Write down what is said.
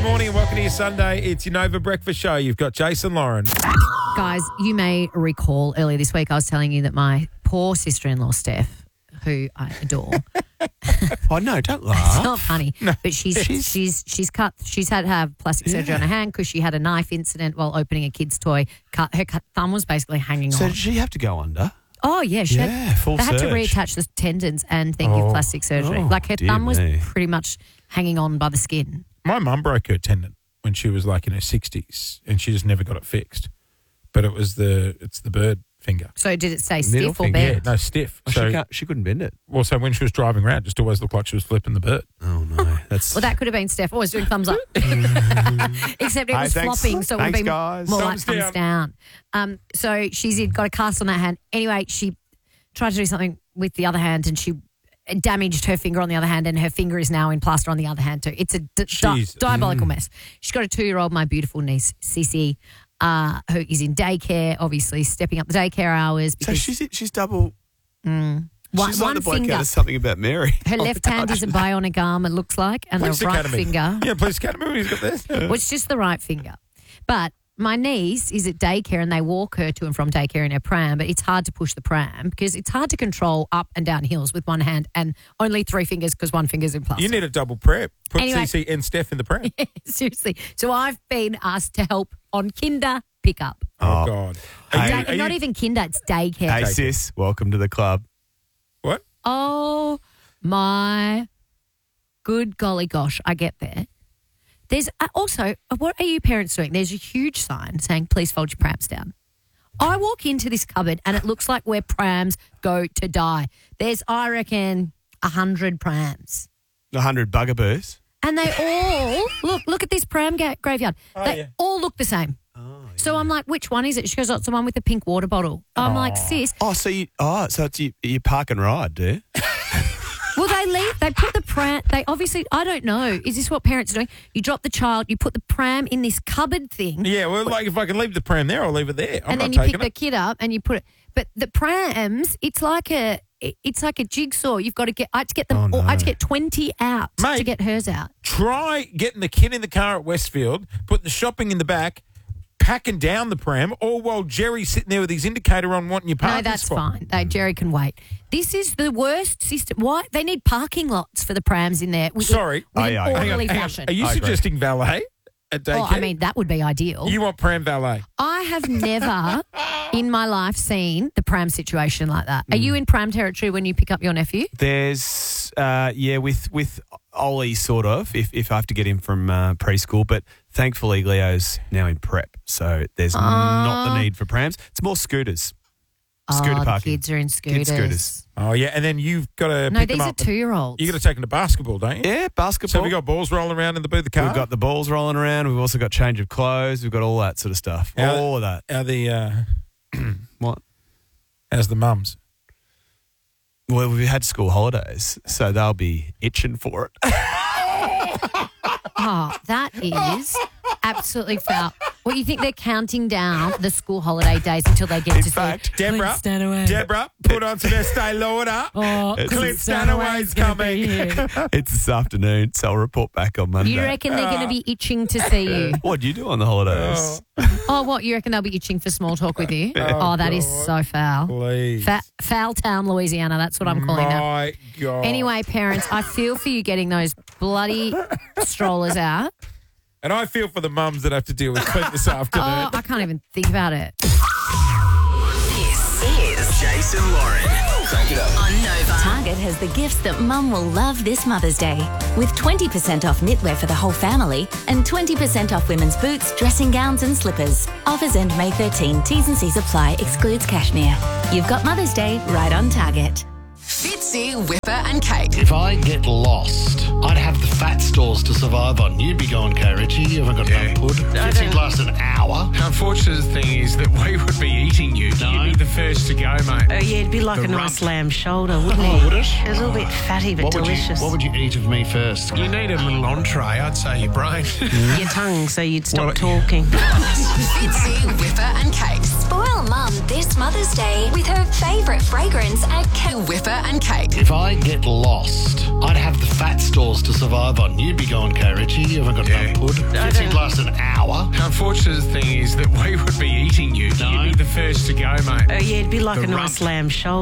morning and welcome to your Sunday. It's your Nova Breakfast Show. You've got Jason Lauren. Guys, you may recall earlier this week I was telling you that my poor sister-in-law, Steph, who I adore. Oh, no, don't laugh. It's not funny, but she's had to have plastic surgery on her hand because she had a knife incident while opening a kid's toy. Her thumb was basically hanging So on. did she have to go under? Oh, yeah. They had to reattach the tendons and think of plastic surgery. Like her thumb was pretty much hanging on by the skin. My mum broke her tendon when she was like in her 60s and she just never got it fixed. But it's the bird finger. So did it stay Middle stiff or finger, bent? Yeah, no, stiff. Oh, So, she couldn't bend it. well, so when she was driving around, it just always looked like she was flipping the bird. Oh, no. That's Well, that could have been Steph always doing thumbs up. Except it was thanks. flopping, so it would Thanks, be guys. more Thumbs like thumbs down. So she's got a cast on that hand. Anyway, she tried to do something with the other hand and she damaged her finger on the other hand, and her finger is now in plaster on the other hand too. It's a diabolical mess. She's got a 2-year-old, my beautiful niece, Sissy, who is in daycare, obviously stepping up the daycare hours. So Because she's double. She's like the bloke finger. out of Something About Mary. Her left hand is a bionic arm, it looks like, and Police the right Academy. finger. Yeah, Police Academy. He's got this. Well, it's just the right finger. But my niece is at daycare and they walk her to and from daycare in her pram, but it's hard to push the pram because it's hard to control up and down hills with one hand and only 3 fingers because one finger's in plaster. You need a double prep. Put Anyway. Cece and Steph in the pram. Seriously. So I've been asked to help on kinder pickup. Oh, God. Are Not you- even kinder, it's daycare. Hey, sis, welcome to the club. What? Oh, my good golly gosh, I get there. There's also, what are you parents doing? There's a huge sign saying, please fold your prams down. I walk into this cupboard and it looks like where prams go to die. There's, I reckon, 100 prams. 100 buggaboos. And they all, look at this pram graveyard. They all look the same. So I'm like, which one is it? She goes, oh, it's the one with the pink water bottle. I'm like, sis. Oh, so it's you park and ride, do you? Well, they put the pram, I don't know. Is this what parents are doing? You drop the child, you put the pram in this cupboard thing. Yeah, well, like if I can leave the pram there, I'll leave it there. I'm and then not you pick taking the it. kid up and you put it. But the prams, it's like a jigsaw. You've got to I had to get them. Oh, no. I had to get 20 out to Mate. get hers out. Try getting the kid in the car at Westfield, putting the shopping in the back, packing down the pram, all while Jerry's sitting there with his indicator on wanting your parking No, that's spot. fine. Jerry can wait. This is the worst system. Why they need parking lots for the prams in there? Sorry. with an Hang on, orderly Hang on. fashion. Are you I agree. suggesting valet at daycare? Oh, I mean, that would be ideal. You want pram valet? I have never in my life seen the pram situation like that. Are you in pram territory when you pick up your nephew? There's, with Ollie sort of, if I have to get him from preschool, but thankfully Leo's now in prep, so there's not the need for prams. It's more scooters. Scooter the parking. kids are in scooters. Kid scooters. Oh, yeah, and then you've got to No, pick these them are up. 2-year-olds. You got to take them to basketball, don't you? Yeah, So basketball. we got balls rolling around in the boot of the car? We've got the balls rolling around. We've also got change of clothes. We've got all that sort of stuff. All of that. How the, What? how's the mums? Well, we've had school holidays, so they'll be itching for it. Oh, that is absolutely foul. What, you think they're counting down the school holiday days until they get to fact, see Deborah, Clint Stanaway. Deborah, put on some Estee Lauder. Oh, Clint Stanaway's coming. It's this afternoon, so I'll report back on Monday. You reckon they're going to be itching to see you? What do you do on the holidays? Oh, what? You reckon they'll be itching for small talk with you? Oh, that is so foul. Please. Foul Town, Louisiana. That's what I'm calling that. My God. Anyway, parents, I feel for you getting those bloody strollers out. And I feel for the mums that have to deal with Clint this afternoon. Oh, I can't even think about it. This is Jason Lauren. Crank it up. on Nova. Target has the gifts that Mum will love this Mother's Day. With 20% off knitwear for the whole family and 20% off women's boots, dressing gowns and slippers. Offers end May 13. T's and C's apply. Excludes cashmere. You've got Mother's Day right on Target. Fitzy, Whipper and Kate. If I get lost, I'd have the fat stores to survive on. You'd be going, Kay Ritchie. You haven't got no pud. Fitzy lasts an hour. Unfortunate thing is that we would be eating you. No. You'd be the first to go, mate. Oh, yeah, it'd be like The a nice rump. lamb shoulder, wouldn't Oh, it? would it? It was a little bit fatty but delicious. What would you eat of me first? You need a little entree, I'd say your brain. Your tongue, so you'd stop Well, talking. Fitzy, Whipper and Kate. Spoil Mum this Mother's Day with her favourite fragrance at Whipper and Kate. Kate. If I get lost, I'd have the fat stores to survive on. You'd be going, Kate Ritchie. You haven't got enough pud. Fitzy lasts an hour. Unfortunate thing is that we would be eating you. No. You'd be the first to go, mate. Oh, yeah, it'd be like The a nice rump. lamb shoulder.